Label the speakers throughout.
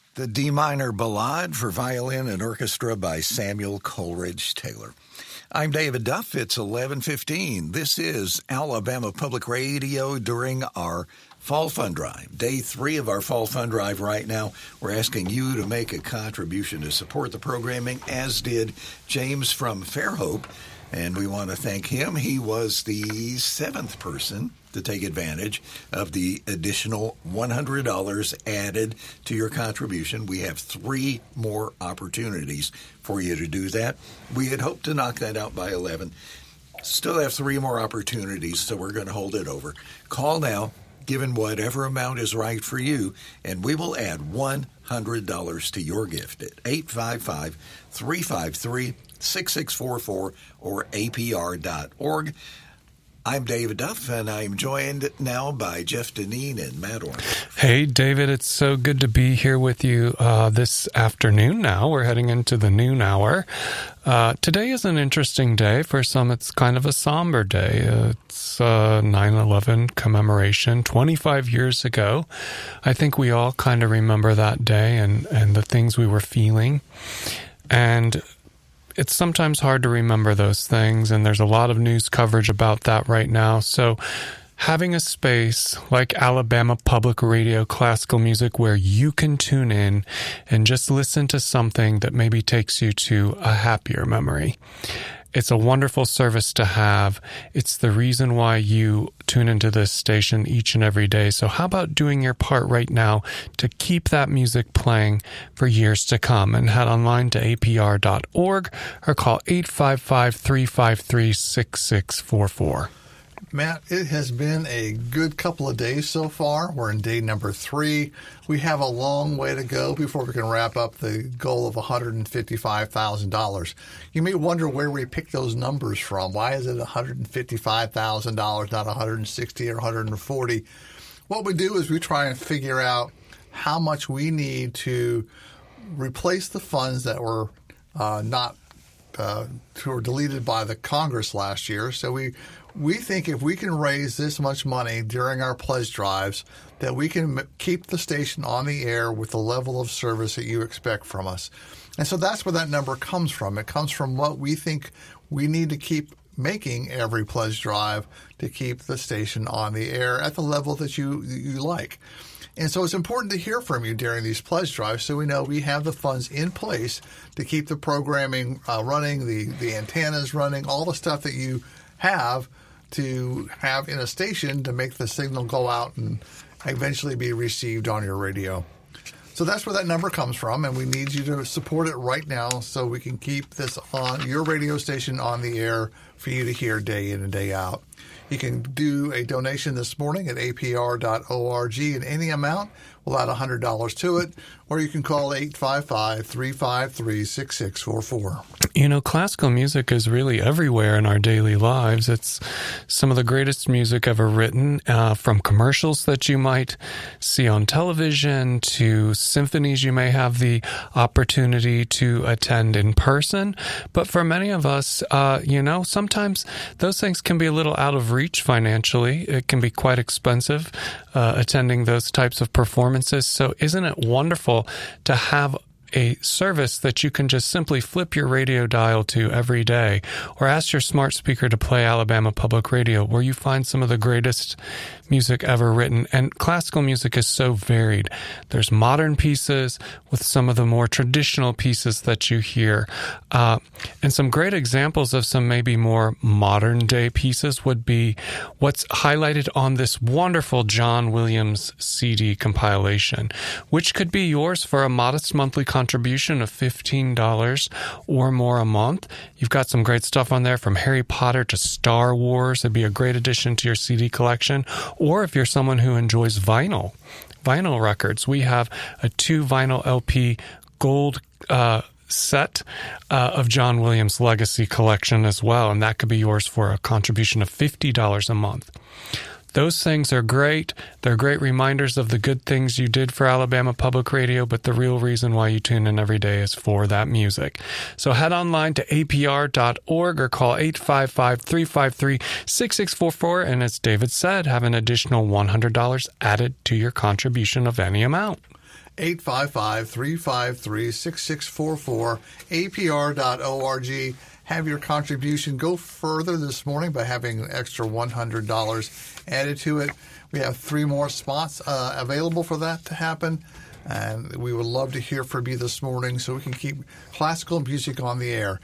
Speaker 1: The D minor Ballade for violin and orchestra by Samuel Coleridge Taylor. I'm David Duff. It's 11:15. This is Alabama Public Radio during our Fall Fund Drive. Day 3 of our Fall Fund Drive right now. We're asking you to make a contribution to support the programming, as did James from Fairhope. And we want to thank him. He was the 7th person to take advantage of the additional $100 added to your contribution. We have 3 more opportunities for you to do that. We had hoped to knock that out by 11. Still have 3 more opportunities, so we're going to hold it over. Call now, given whatever amount is right for you, and we will add $100 to your gift at 855-353-6644 or apr.org. I'm David Duff, and I'm joined now by Jeff Deneen and Matt Orman.
Speaker 2: Hey, David, it's so good to be here with you this afternoon now. We're heading into the noon hour. Today is an interesting day. For some, it's kind of a somber day. It's 9/11 commemoration 25 years ago. I think we all kind of remember that day and the things we were feeling. And it's sometimes hard to remember those things, and there's a lot of news coverage about that right now. So having a space like Alabama Public Radio classical music where you can tune in and just listen to something that maybe takes you to a happier memory. It's a wonderful service to have. It's the reason why you tune into this station each and every day. So how about doing your part right now to keep that music playing for years to come? And head online to apr.org or call 855-353-6644.
Speaker 3: Matt, it has been a good couple of days so far. We're in day number 3. We have a long way to go before we can wrap up the goal of $155,000. You may wonder where we picked those numbers from. Why is it $155,000, not $160 or $140? What we do is we try and figure out how much we need to replace the funds that were were deleted by the Congress last year. So we think if we can raise this much money during our pledge drives, that we can keep the station on the air with the level of service that you expect from us. And so that's where that number comes from. It comes from what we think we need to keep making every pledge drive to keep the station on the air at the level that you like. And so it's important to hear from you during these pledge drives so we know we have the funds in place to keep the programming running, the antennas running, all the stuff that you have to have in a station to make the signal go out and eventually be received on your radio. So that's where that number comes from, and we need you to support it right now so we can keep this on your radio station on the air for you to hear day in and day out. You can do a donation this morning at apr.org in any amount. We'll add $100 to it, or you can call 855-353-6644.
Speaker 2: You know, classical music is really everywhere in our daily lives. It's some of the greatest music ever written, from commercials that you might see on television to symphonies you may have the opportunity to attend in person. But for many of us, sometimes those things can be a little out of reach financially. It can be quite expensive attending those types of performances. So isn't it wonderful to have a service that you can just simply flip your radio dial to every day, or ask your smart speaker to play Alabama Public Radio, where you find some of the greatest music ever written. And classical music is so varied. There's modern pieces with some of the more traditional pieces that you hear. And some great examples of some maybe more modern day pieces would be what's highlighted on this wonderful John Williams CD compilation, which could be yours for a modest monthly contribution of $15 or more a month. You've got some great stuff on there from Harry Potter to Star Wars. It'd be a great addition to your CD collection. Or if you're someone who enjoys vinyl records, we have a 2 vinyl LP gold set of John Williams' Legacy collection as well, and that could be yours for a contribution of $50 a month. Those things are great. They're great reminders of the good things you did for Alabama Public Radio, but the real reason why you tune in every day is for that music. So head online to apr.org or call 855-353-6644, and as David said, have an additional $100 added to your contribution of any amount.
Speaker 3: 855-353-6644, apr.org. Have your contribution go further this morning by having an extra $100 added to it. We have 3 more spots available for that to happen, and we would love to hear from you this morning so we can keep classical music on the air.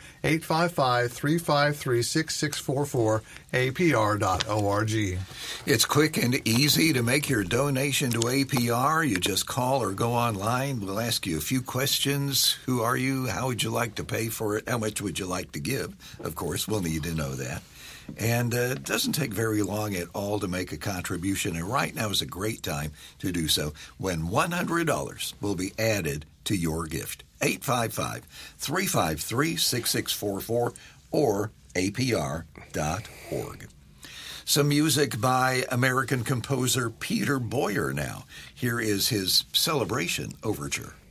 Speaker 3: 855-353-6644, apr.org.
Speaker 1: It's quick and easy to make your donation to APR. You just call or go online. We'll ask you a few questions. Who are you? How would you like to pay for it? How much would you like to give? Of course, we'll need to know that. And it doesn't take very long at all to make a contribution, and right now is a great time to do so when $100 will be added to your gift. 855-353-6644 or apr.org. Some music by American composer Peter Boyer now. Here is his Celebration Overture.